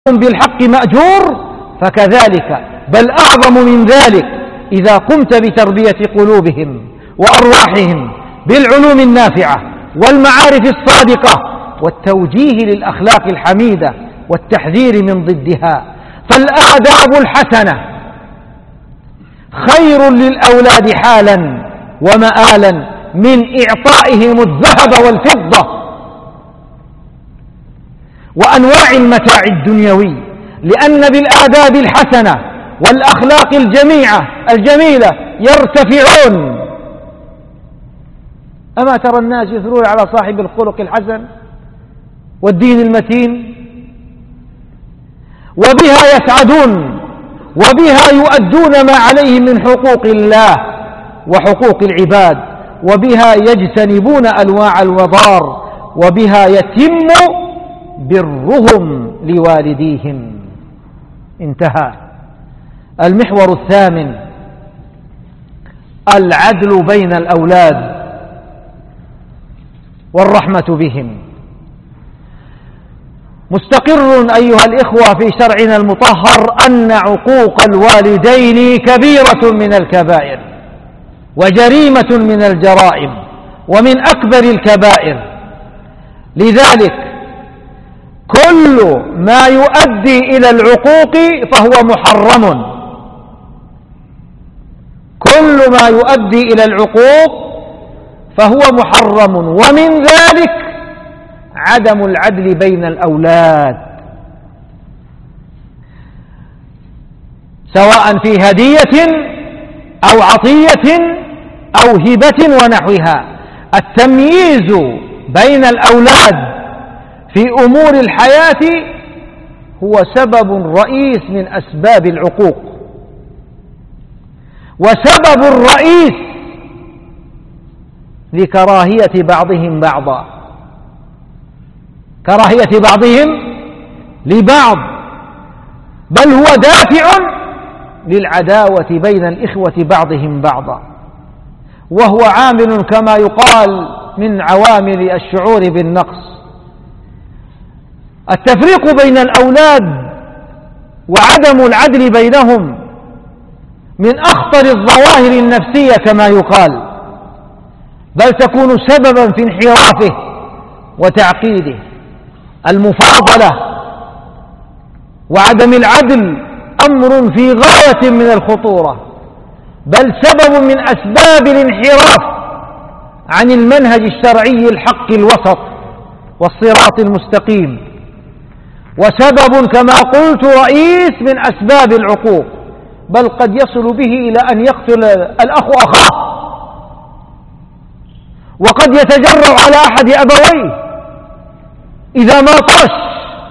بالحق مأجور، فكذلك بل أعظم من ذلك إذا قمت بتربية قلوبهم وأرواحهم بالعلوم النافعة والمعارف الصادقة والتوجيه للأخلاق الحميدة والتحذير من ضدها. فالآداب الحسنة خير للأولاد حالا ومآلا من إعطائهم الذهب والفضة وأنواع المتاع الدنيوي، لأن بالآداب الحسنة والأخلاق الجميلة يرتفعون. أما ترى الناس يثنون على صاحب الخلق الحسن والدين المتين، وبها يسعدون وبها يؤدون ما عليهم من حقوق الله وحقوق العباد، وبها يجتنبون أنواع الوضار، وبها يتم برهم لوالديهم. انتهى. المحور الثامن: العدل بين الأولاد والرحمة بهم. مستقر أيها الإخوة في شرعنا المطهر أن عقوق الوالدين كبيرة من الكبائر وجريمة من الجرائم ومن أكبر الكبائر، لذلك كل ما يؤدي إلى العقوق فهو محرم. كل ما يؤدي إلى العقوق فهو محرم، ومن ذلك عدم العدل بين الأولاد، سواء في هدية أو عطية أو هبة ونحوها. التمييز بين الأولاد في أمور الحياة هو سبب رئيس من أسباب العقوق، وسبب رئيس لكراهية بعضهم بعضا، كراهية بعضهم لبعض، بل هو دافع للعداوة بين الإخوة بعضهم بعضا، وهو عامل كما يقال من عوامل الشعور بالنقص. التفريق بين الأولاد وعدم العدل بينهم من أخطر الظواهر النفسية كما يقال، بل تكون سببا في انحرافه وتعقيده. المفاضلة وعدم العدل أمر في غاية من الخطورة، بل سبب من أسباب الانحراف عن المنهج الشرعي الحق الوسط والصراط المستقيم، وسبب كما قلت رئيس من أسباب العقوق، بل قد يصل به إلى أن يقتل الأخ أخاه، وقد يتجرأ على أحد أبويه إذا ما طش.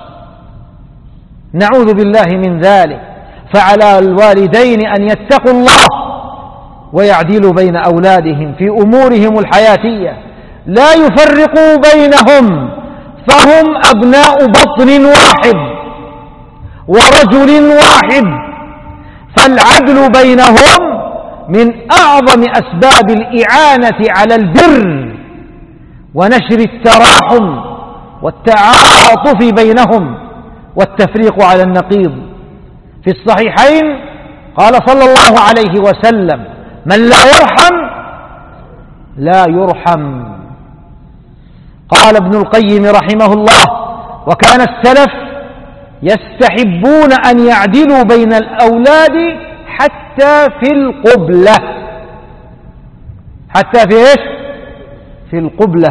نعوذ بالله من ذلك. فعلى الوالدين أن يتقوا الله ويعدلوا بين أولادهم في أمورهم الحياتية، لا يفرقوا بينهم، فهم أبناء بطن واحد ورجل واحد. فالعدل بينهم من أعظم أسباب الإعانة على البر ونشر التراحم والتعاطف بينهم والتفريق على النقيض. في الصحيحين قال صلى الله عليه وسلم: من لا يرحم لا يرحم. قال ابن القيم رحمه الله: وكان السلف يستحبون أن يعدلوا بين الأولاد حتى في القبلة. حتى في إيش؟ في القبلة.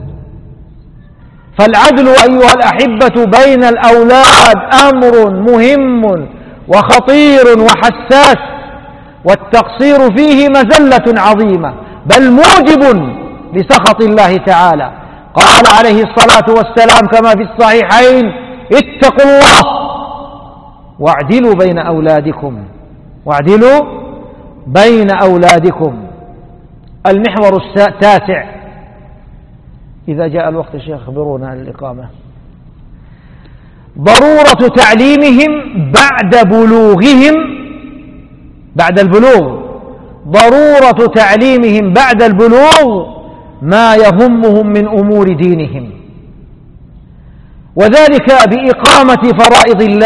فالعدل أيها الأحبة بين الأولاد أمر مهم وخطير وحساس، والتقصير فيه مزلة عظيمة، بل موجب لسخط الله تعالى. قال عليه الصلاة والسلام كما في الصحيحين: اتقوا الله واعدلوا بين أولادكم، واعدلوا بين أولادكم. المحور التاسع. إذا جاء الوقت يا شيخ خبرونا عن الإقامة. ضرورة تعليمهم بعد بلوغهم، بعد البلوغ، ضرورة تعليمهم بعد البلوغ ما يهمهم من أمور دينهم، وذلك بإقامة فرائض الله